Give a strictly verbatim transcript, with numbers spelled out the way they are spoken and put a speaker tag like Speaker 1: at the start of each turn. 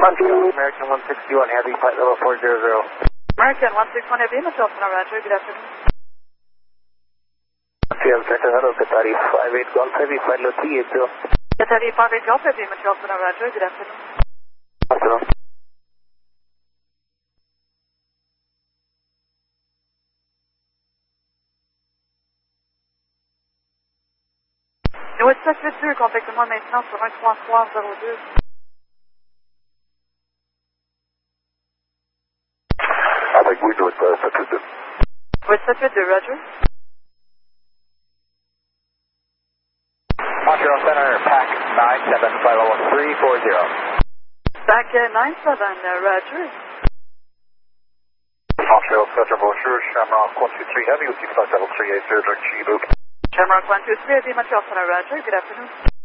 Speaker 1: American one sixty-one Heavy, flight level four zero zero.
Speaker 2: American one sixty-one Heavy, Metropolis, Roger, good afternoon.
Speaker 1: C M Center, hello, Qatari five eight Golf Heavy, flight level three eight zero.
Speaker 2: Qatari five eight Golf Heavy, Metropolis, Roger, good afternoon.
Speaker 1: Afternoon.
Speaker 2: Nouveau sept huit deux, contactez-moi maintenant sur un trois trois zéro deux.
Speaker 1: I think we do it uh, sept huit deux.
Speaker 2: Nouveau sept huit deux, Roger.
Speaker 1: Montreal Center, pack nine seven, flight level three four zero.
Speaker 2: Back uh, nine seven, uh, Roger.
Speaker 1: Montreal Center, bonjour, Shamrock one two three Heavy, with flight level three eight zero, direct Chibu.
Speaker 2: Shamrock one two three Heavy, Metropolis, Roger, good afternoon.